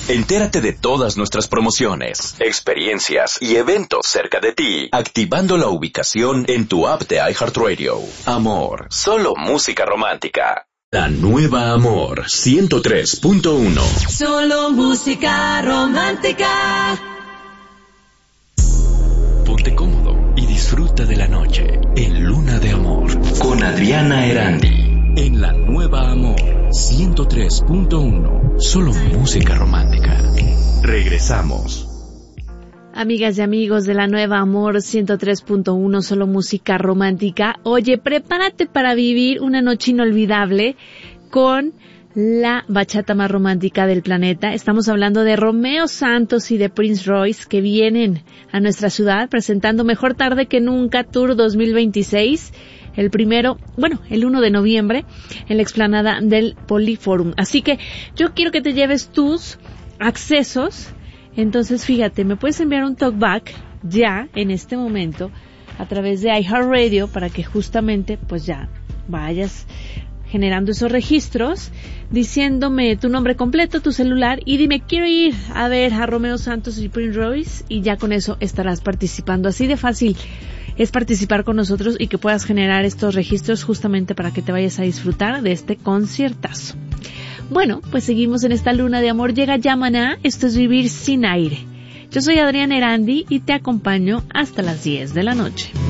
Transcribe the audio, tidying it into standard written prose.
Entérate de todas nuestras promociones, experiencias y eventos cerca de ti, activando la ubicación en tu app de iHeartRadio. Amor, solo música romántica. La nueva Amor 103.1. Solo música romántica. Ponte cómodo y disfruta de la noche en Luna de Amor con Adriana Erandi. En la nueva Amor 103.1. Solo música romántica. Regresamos. Amigas y amigos de la nueva Amor 103.1, solo música romántica. Oye, prepárate para vivir una noche inolvidable con la bachata más romántica del planeta. Estamos hablando de Romeo Santos y de Prince Royce, que vienen a nuestra ciudad presentando Mejor Tarde que Nunca Tour 2026. El 1 de noviembre en la explanada del Poliforum. Así que yo quiero que te lleves tus accesos. Entonces, fíjate, me puedes enviar un talkback ya, en este momento, a través de iHeartRadio, para que justamente, pues ya, vayas generando esos registros, diciéndome tu nombre completo, tu celular, y dime, quiero ir a ver a Romeo Santos y Prince Royce, y ya con eso estarás participando. Así de fácil es participar con nosotros y que puedas generar estos registros justamente para que te vayas a disfrutar de este conciertazo. Bueno, pues seguimos en esta luna de amor. Llega ya Maná, esto es Vivir sin Aire. Yo soy Adriana Erandi y te acompaño hasta las 10 de la noche.